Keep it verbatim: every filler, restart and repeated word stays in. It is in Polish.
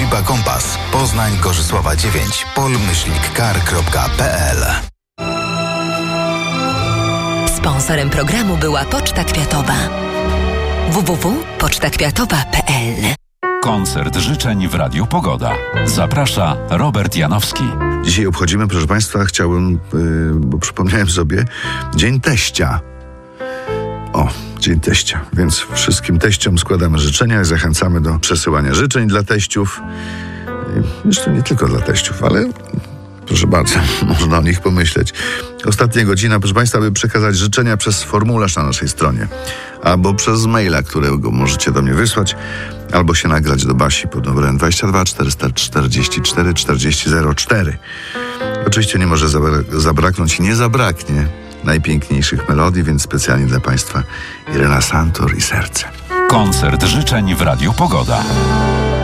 Ekipa Kompas. Poznań, Gorzysława dziewięć. pol myślnik kar kropka p l. Sponsorem programu była Poczta Kwiatowa. w w w kropka poczta kwiatowa kropka p l. Koncert życzeń w Radiu Pogoda. Zaprasza Robert Janowski. Dzisiaj obchodzimy, proszę Państwa, chciałem, yy, bo przypomniałem sobie, Dzień Teścia. O, Dzień Teścia. Więc wszystkim teściom składamy życzenia i zachęcamy do przesyłania życzeń dla teściów. Yy, zresztą nie tylko dla teściów, ale proszę bardzo, można o nich pomyśleć. Ostatnia godzina, proszę Państwa, by przekazać życzenia przez formularz na naszej stronie, albo przez maila, którego możecie do mnie wysłać, albo się nagrać do Basi pod numerem dwadzieścia dwa czterysta czterdzieści cztery czterdzieści zero cztery. Oczywiście nie może zabra- zabraknąć i nie zabraknie najpiękniejszych melodii, więc specjalnie dla Państwa Irena Santor i Serce. Koncert życzeń w Radiu Pogoda.